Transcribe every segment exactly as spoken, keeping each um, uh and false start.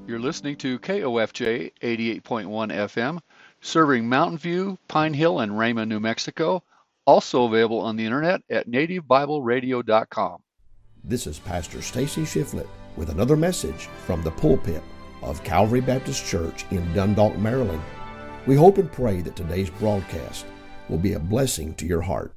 You're listening to K O F J eighty-eight point one F M, serving Mountain View, Pine Hill, and Rama, New Mexico. Also available on the internet at native bible radio dot com. This is Pastor Stacy Shiflett with another message from the pulpit of Calvary Baptist Church in Dundalk, Maryland. We hope and pray that today's broadcast will be a blessing to your heart.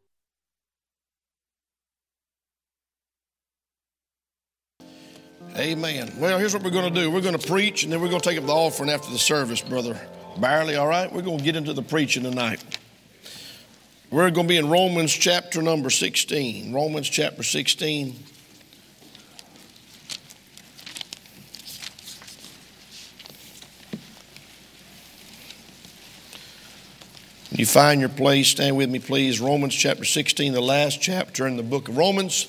Amen. Well, here's what we're going to do. We're going to preach, and then we're going to take up the offering after the service, Brother Barley, all right? We're going to get into the preaching tonight. We're going to be in Romans chapter number sixteen. Romans chapter sixteen. When you find your place, stand with me, please. Romans chapter sixteen, the last chapter in the book of Romans.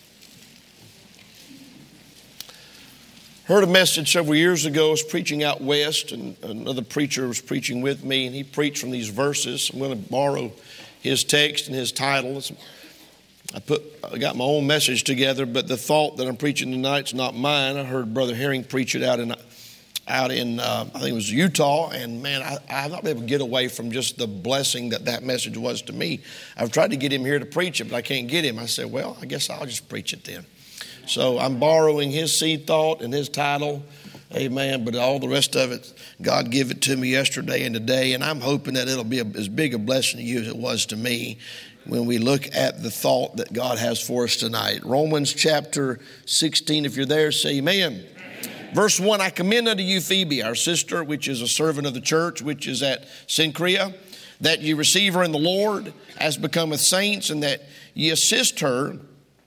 Heard a message several years ago. I was preaching out west, and another preacher was preaching with me, and he preached from these verses. I'm going to borrow his text and his title. I put, I got my own message together, but the thought that I'm preaching tonight is not mine. I heard Brother Herring preach it out in, out in uh, I think it was Utah, and man, I, I've not been able to get away from just the blessing that that message was to me. I've tried to get him here to preach it, but I can't get him. I said, well, I guess I'll just preach it then. So I'm borrowing his seed thought and his title, amen, but all the rest of it, God gave it to me yesterday and today, and I'm hoping that it'll be a, as big a blessing to you as it was to me when we look at the thought that God has for us tonight. Romans chapter sixteen, if you're there, say amen. Amen. Verse one, I commend unto you Phoebe, our sister, which is a servant of the church, which is at Cenchrea, that ye receive her in the Lord, as becometh saints, and that ye assist her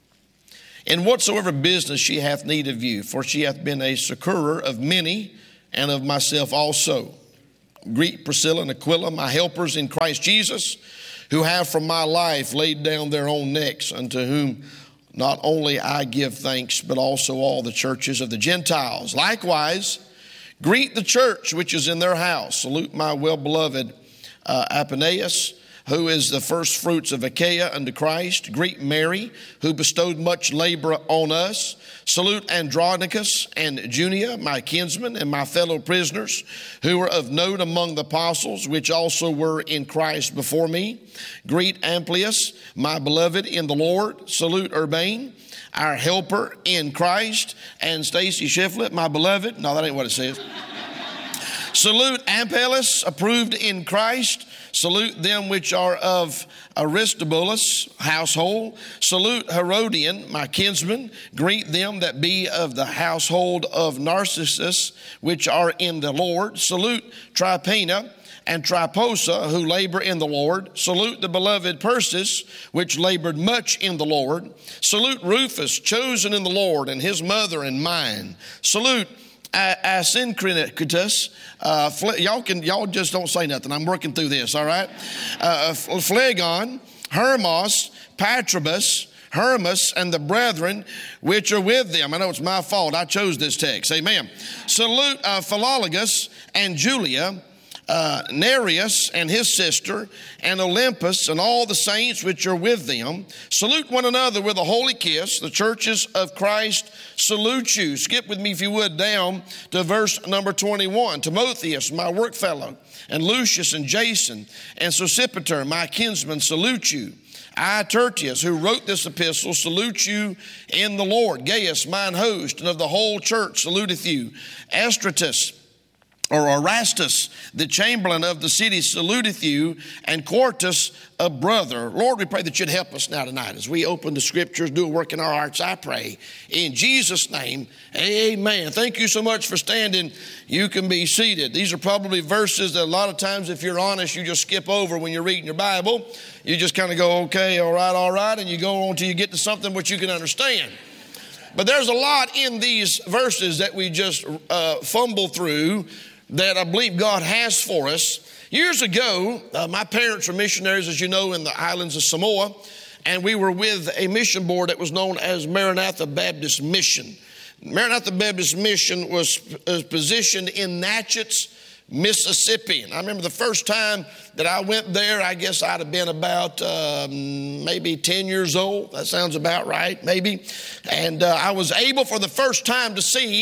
in whatsoever business she hath need of you, for she hath been a succorer of many, and of myself also. Greet Priscilla and Aquila, my helpers in Christ Jesus, who have from my life laid down their own necks, unto whom not only I give thanks, but also all the churches of the Gentiles. Likewise, greet the church which is in their house. Salute my well-beloved uh, Apenaeus, who is the first fruits of Achaia unto Christ. Greet Mary, who bestowed much labor on us. Salute Andronicus and Junia, my kinsmen and my fellow prisoners, who were of note among the apostles, which also were in Christ before me. Greet Amplius, my beloved in the Lord. Salute Urbane, our helper in Christ. And Stacy Shiflett, my beloved. No, that ain't what it says. Salute Ampellus, approved in Christ. Salute them which are of Aristobulus' household. Salute Herodian, my kinsman. Greet them that be of the household of Narcissus, which are in the Lord. Salute Tryphaena and Tryposa, who labor in the Lord. Salute the beloved Persis, which labored much in the Lord. Salute Rufus, chosen in the Lord, and his mother and mine. Salute Asyncritus, uh, y'all can y'all just don't say nothing. I'm working through this, all right. Uh, Phlegon, Hermas, Patrobus, Hermas, and the brethren which are with them. I know it's my fault. I chose this text. Amen. Salute uh, Philologus and Julia, Uh, Nereus and his sister, and Olympus, and all the saints which are with them. Salute one another with a holy kiss. The churches of Christ salute you. Skip with me, if you would, down to verse number twenty-one. Timotheus, my workfellow, and Lucius and Jason, and Sosipater, my kinsman, salute you. I, Tertius, who wrote this epistle, salute you in the Lord. Gaius, mine host, and of the whole church, saluteth you. Astratus, or Erastus, the chamberlain of the city, saluteth you, and Quartus, a brother. Lord, we pray that you'd help us now tonight as we open the scriptures, do a work in our hearts, I pray. In Jesus' name, amen. Thank you so much for standing. You can be seated. These are probably verses that a lot of times, if you're honest, you just skip over when you're reading your Bible. You just kind of go, okay, all right, all right, and you go on till you get to something which you can understand. But there's a lot in these verses that we just uh, fumble through that I believe God has for us. Years ago, uh, my parents were missionaries, as you know, in the islands of Samoa, and we were with a mission board that was known as Maranatha Baptist Mission. Maranatha Baptist Mission was, was positioned in Natchez, Mississippi. And I remember the first time that I went there, I guess I'd have been about um, maybe ten years old. That sounds about right, maybe. And uh, I was able for the first time to see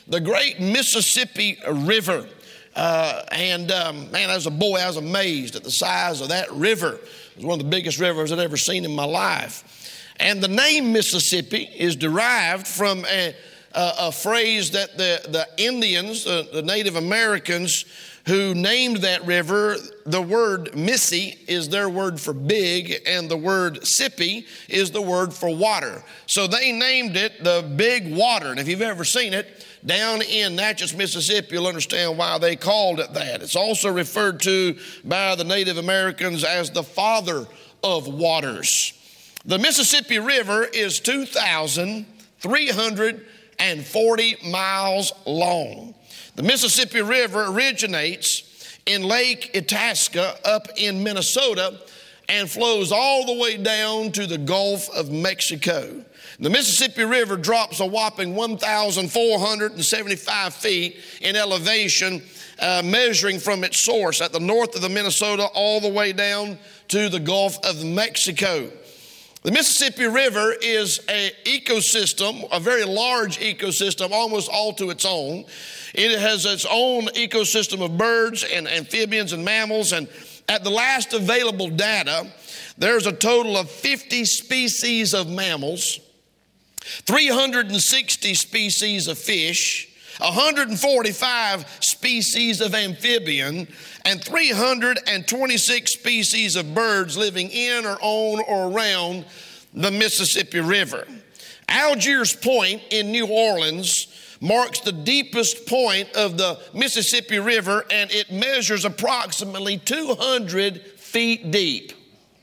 the great Mississippi River. Uh, and um, man, as a boy, I was amazed at the size of that river. It was one of the biggest rivers I'd ever seen in my life. And the name Mississippi is derived from a, a, a phrase that the, the Indians, uh, the Native Americans who named that river, the word Missy is their word for big, and the word sippy is the word for water. So they named it the Big Water. And if you've ever seen it down in Natchez, Mississippi, you'll understand why they called it that. It's also referred to by the Native Americans as the Father of Waters. The Mississippi River is two thousand three hundred forty miles long. The Mississippi River originates in Lake Itasca up in Minnesota and flows all the way down to the Gulf of Mexico. The Mississippi River drops a whopping one thousand four hundred seventy-five feet in elevation, uh, measuring from its source at the north of the Minnesota all the way down to the Gulf of Mexico. The Mississippi River is an ecosystem, a very large ecosystem, almost all to its own. It has its own ecosystem of birds and amphibians and mammals, and at the last available data, there's a total of fifty species of mammals, three hundred sixty species of fish, one hundred forty-five species of amphibian, and three hundred twenty-six species of birds living in or on or around the Mississippi River. Algiers Point in New Orleans marks the deepest point of the Mississippi River, and it measures approximately two hundred feet deep.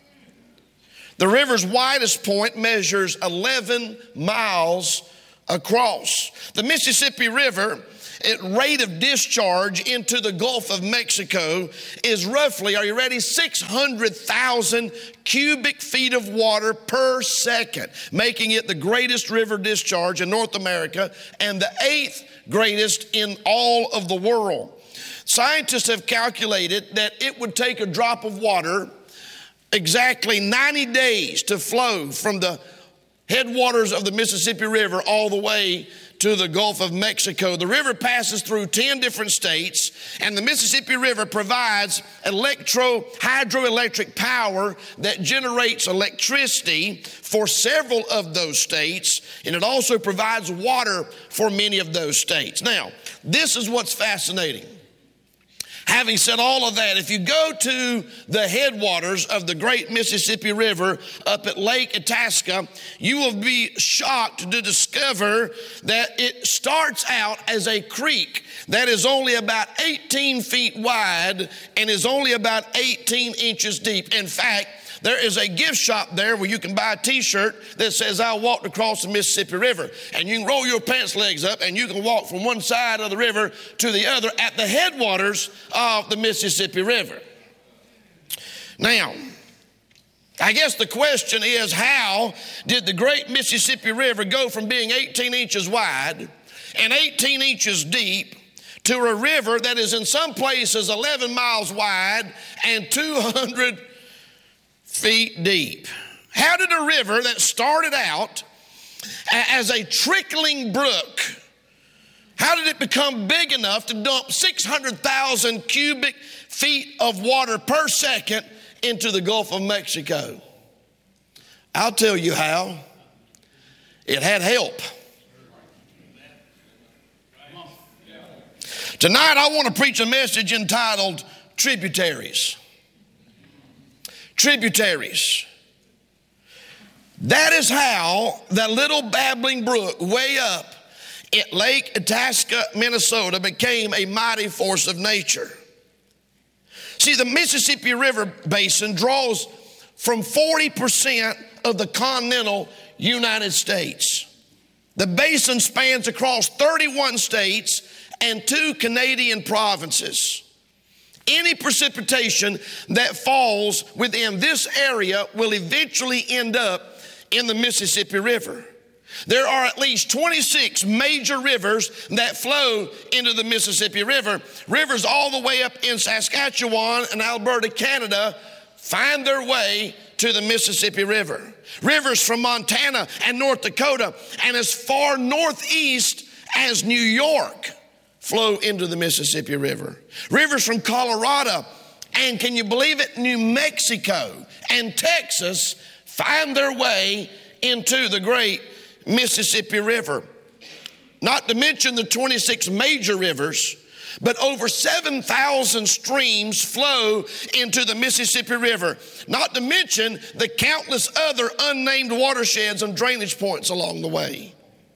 The river's widest point measures eleven miles across. The Mississippi River, its rate of discharge into the Gulf of Mexico is roughly, are you ready, six hundred thousand cubic feet of water per second, making it the greatest river discharge in North America and the eighth greatest in all of the world. Scientists have calculated that it would take a drop of water exactly ninety days to flow from the headwaters of the Mississippi River all the way to the Gulf of Mexico. The river passes through ten different states, and the Mississippi River provides electro hydroelectric power that generates electricity for several of those states, and it also provides water for many of those states. Now, this is what's fascinating. Having said all of that, if you go to the headwaters of the great Mississippi River up at Lake Itasca, you will be shocked to discover that it starts out as a creek that is only about eighteen feet wide and is only about eighteen inches deep. In fact, there is a gift shop there where you can buy a t-shirt that says, "I walked across the Mississippi River." And you can roll your pants legs up and you can walk from one side of the river to the other at the headwaters of the Mississippi River. Now, I guess the question is, how did the great Mississippi River go from being eighteen inches wide and eighteen inches deep to a river that is in some places eleven miles wide and two hundred feet deep? How did a river that started out as a trickling brook, how did it become big enough to dump six hundred thousand cubic feet of water per second into the Gulf of Mexico? I'll tell you how. It had help. Tonight I want to preach a message entitled Tributaries. Tributaries. That is how that little babbling brook way up at Lake Itasca, Minnesota, became a mighty force of nature. See, the Mississippi River Basin draws from forty percent of the continental United States. The basin spans across thirty-one states and two Canadian provinces. Any precipitation that falls within this area will eventually end up in the Mississippi River. There are at least twenty-six major rivers that flow into the Mississippi River. Rivers all the way up in Saskatchewan and Alberta, Canada, find their way to the Mississippi River. Rivers from Montana and North Dakota and as far northeast as New York flow into the Mississippi River. Rivers from Colorado and, can you believe it, New Mexico and Texas find their way into the great Mississippi River. Not to mention the twenty-six major rivers, but over seven thousand streams flow into the Mississippi River. Not to mention the countless other unnamed watersheds and drainage points along the way.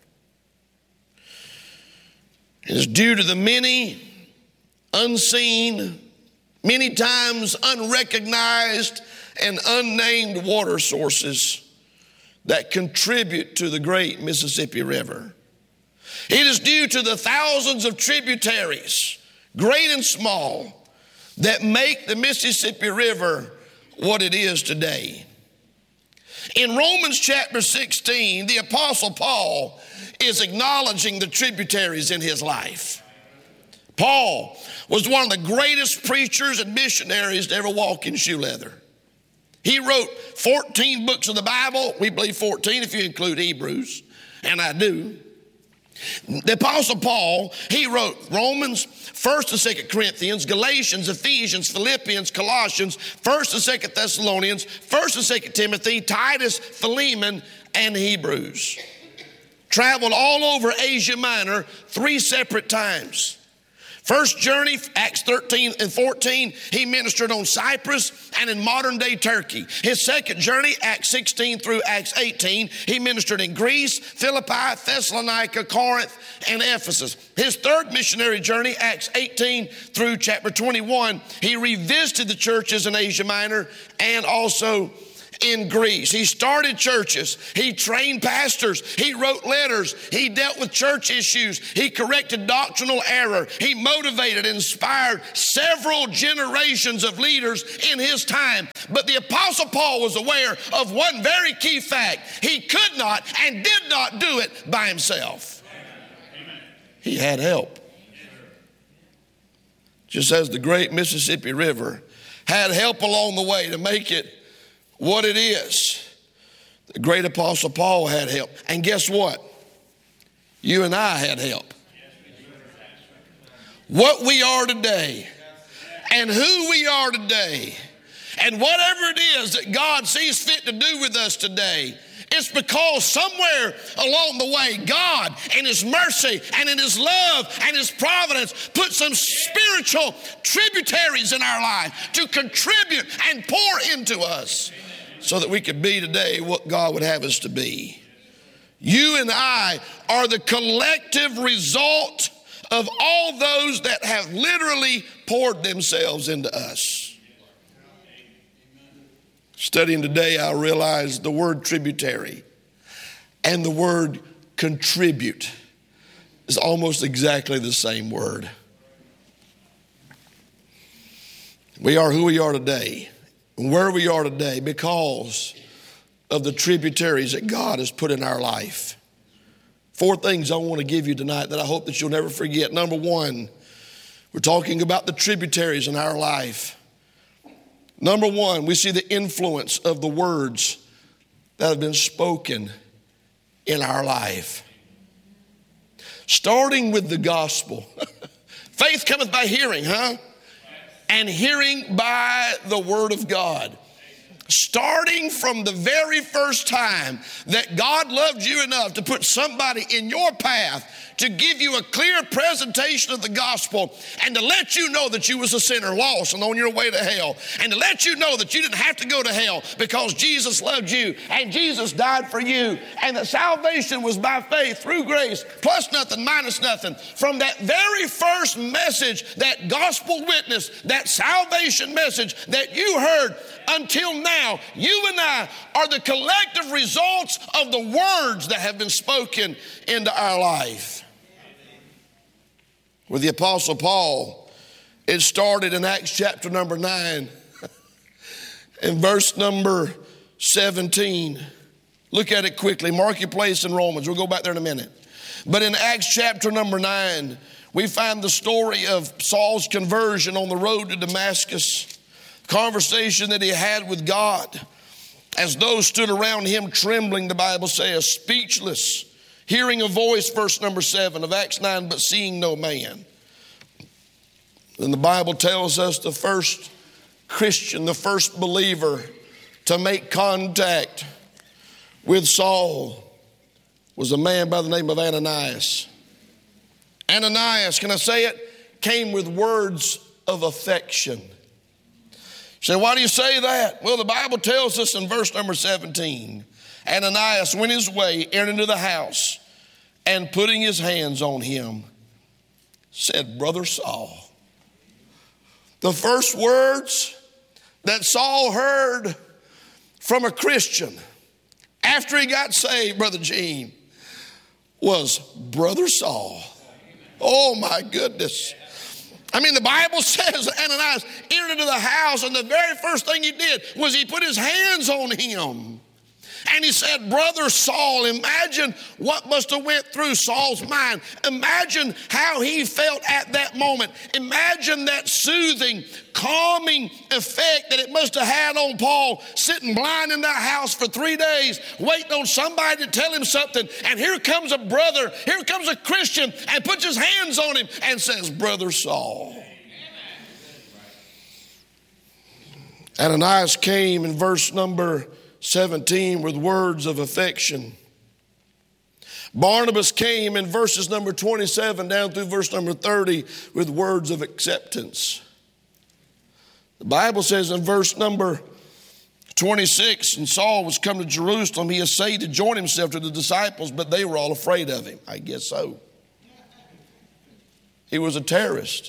It is due to the many unseen, many times unrecognized and unnamed water sources that contribute to the great Mississippi River. It is due to the thousands of tributaries, great and small, that make the Mississippi River what it is today. In Romans chapter sixteen, the Apostle Paul is acknowledging the tributaries in his life. Paul was one of the greatest preachers and missionaries to ever walk in shoe leather. He wrote fourteen books of the Bible. We believe fourteen if you include Hebrews, and I do. The Apostle Paul, he wrote Romans, First and Second Corinthians, Galatians, Ephesians, Philippians, Colossians, First and Second Thessalonians, First and Second Timothy, Titus, Philemon, and Hebrews. Traveled all over Asia Minor three separate times. First journey, Acts thirteen and fourteen, he ministered on Cyprus and in modern day Turkey. His second journey, Acts sixteen through Acts eighteen, he ministered in Greece, Philippi, Thessalonica, Corinth, and Ephesus. His third missionary journey, Acts eighteen through chapter twenty-one, he revisited the churches in Asia Minor and also in Greece. He started churches. He trained pastors. He wrote letters. He dealt with church issues. He corrected doctrinal error. He motivated, inspired several generations of leaders in his time. But the Apostle Paul was aware of one very key fact. He could not and did not do it by himself. He had help. Just as the great Mississippi River had help along the way to make it what it is. The great Apostle Paul had help. And guess what? You and I had help. What we are today and who we are today and whatever it is that God sees fit to do with us today, it's because somewhere along the way, God in His mercy and in His love and His providence put some spiritual tributaries in our life to contribute and pour into us so that we could be today what God would have us to be. You and I are the collective result of all those that have literally poured themselves into us. Studying today, I realized the word tributary and the word contribute is almost exactly the same word. We are who we are today, and where we are today because of the tributaries that God has put in our life. Four things I want to give you tonight that I hope that you'll never forget. Number one, we're talking about the tributaries in our life. Number one, we see the influence of the words that have been spoken in our life. Starting with the gospel. Faith cometh by hearing, huh? And hearing by the word of God. Starting from the very first time that God loved you enough to put somebody in your path to give you a clear presentation of the gospel and to let you know that you was a sinner, lost and on your way to hell, and to let you know that you didn't have to go to hell because Jesus loved you and Jesus died for you, and that salvation was by faith through grace, plus nothing, minus nothing. From that very first message, that gospel witness, that salvation message that you heard until now, you and I are the collective results of the words that have been spoken into our life. With the Apostle Paul, it started in Acts chapter number nine, in verse number seventeen. Look at it quickly. Mark your place in Romans. We'll go back there in a minute. But in Acts chapter number nine, we find the story of Saul's conversion on the road to Damascus, conversation that he had with God. As those stood around him trembling, the Bible says, speechless, Hearing a voice, verse number seven of Acts nine, but seeing no man. And the Bible tells us the first Christian, the first believer to make contact with Saul was a man by the name of Ananias. Ananias, can I say it, came with words of affection. You say, why do you say that? Well, the Bible tells us in verse number seventeen, Ananias went his way, entered into the house, and putting his hands on him, said, Brother Saul. The first words that Saul heard from a Christian after he got saved, Brother Gene, was Brother Saul. Oh my goodness. I mean, the Bible says Ananias entered into the house, and the very first thing he did was he put his hands on him. And he said, Brother Saul. Imagine what must have went through Saul's mind. Imagine how he felt at that moment. Imagine that soothing, calming effect that it must have had on Paul, sitting blind in that house for three days, waiting on somebody to tell him something. And here comes a brother, here comes a Christian, and puts his hands on him and says, Brother Saul. Ananias came in verse number seventeen with words of affection. Barnabas came in verses number twenty-seven down through verse number thirty with words of acceptance. The Bible says in verse number twenty-six, and Saul was come to Jerusalem, he essayed to join himself to the disciples, but they were all afraid of him. I guess so. He was a terrorist.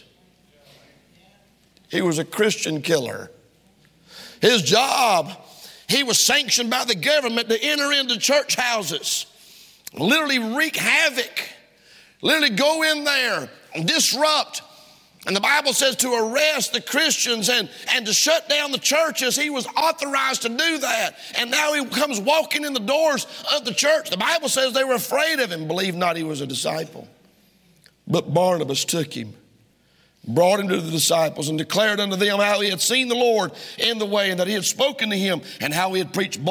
He was a Christian killer. His job, he was sanctioned by the government to enter into church houses, literally wreak havoc, literally go in there and disrupt. And the Bible says to arrest the Christians and, and to shut down the churches. He was authorized to do that. And now he comes walking in the doors of the church. The Bible says they were afraid of him. Believe not, he was a disciple. But Barnabas took him, brought him to the disciples, and declared unto them how he had seen the Lord in the way, and that he had spoken to him, and how he had preached